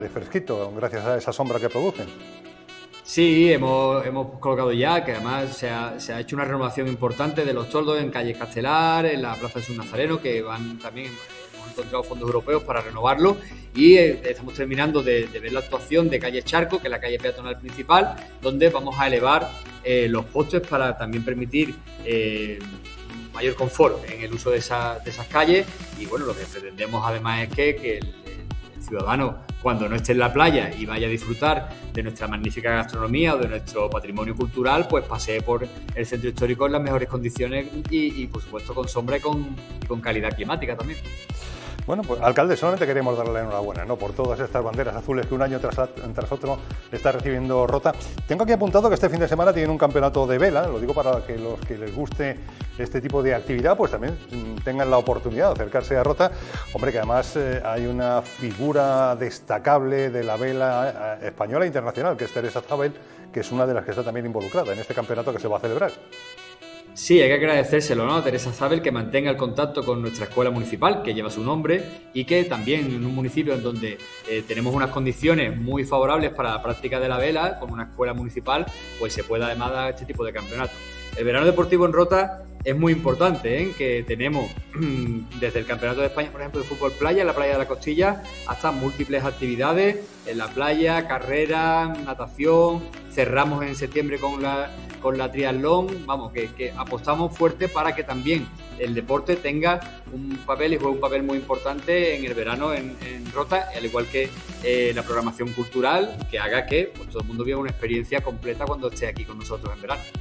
de fresquito, gracias a esa sombra que producen. Sí, hemos colocado ya, que además se ha hecho una renovación importante de los toldos en calle Castelar, en la Plaza de Jesús Nazareno, que van también, hemos encontrado fondos europeos para renovarlo, y estamos terminando de ver la actuación de calle Charco, que es la calle peatonal principal, donde vamos a elevar los postes para también permitir mayor confort en el uso de esas calles. Y bueno, lo que pretendemos además es que el ciudadano, cuando no esté en la playa y vaya a disfrutar de nuestra magnífica gastronomía o de nuestro patrimonio cultural, pues pasee por el centro histórico en las mejores condiciones y por supuesto con sombra y con calidad climática también. Bueno, pues alcalde, solamente queremos darle la enhorabuena, ¿no?, por todas estas banderas azules que un año tras otro está recibiendo Rota. Tengo aquí apuntado que este fin de semana tienen un campeonato de vela, lo digo para que los que les guste este tipo de actividad, pues también tengan la oportunidad de acercarse a Rota. Hombre, que además hay una figura destacable de la vela española e internacional, que es Teresa Zabel, que es una de las que está también involucrada en este campeonato que se va a celebrar. Sí, hay que agradecérselo, ¿no?, a Teresa Zabel, que mantenga el contacto con nuestra escuela municipal, que lleva su nombre, y que también en un municipio en donde tenemos unas condiciones muy favorables para la práctica de la vela, con una escuela municipal, pues se pueda además dar este tipo de campeonato. El verano deportivo en Rota es muy importante, que tenemos desde el Campeonato de España, por ejemplo, de fútbol playa, en la playa de la Costilla, hasta múltiples actividades en la playa, carreras, natación. Cerramos en septiembre con la triatlón. Vamos, que apostamos fuerte para que también el deporte tenga un papel y juegue un papel muy importante en el verano en Rota, al igual que la programación cultural, que haga que pues, todo el mundo viva una experiencia completa cuando esté aquí con nosotros en verano.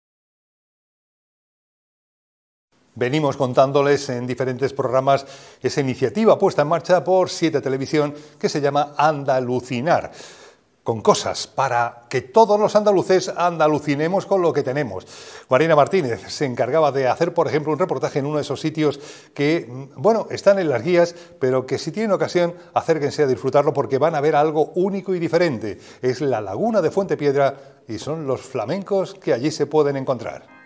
Venimos contándoles en diferentes programas esa iniciativa puesta en marcha por 7 Televisión que se llama Andalucinar, con cosas para que todos los andaluces andalucinemos con lo que tenemos. Marina Martínez se encargaba de hacer, por ejemplo, un reportaje en uno de esos sitios que, bueno, están en las guías, pero que si tienen ocasión, acérquense a disfrutarlo porque van a ver algo único y diferente. Es la laguna de Fuentepiedra y son los flamencos que allí se pueden encontrar.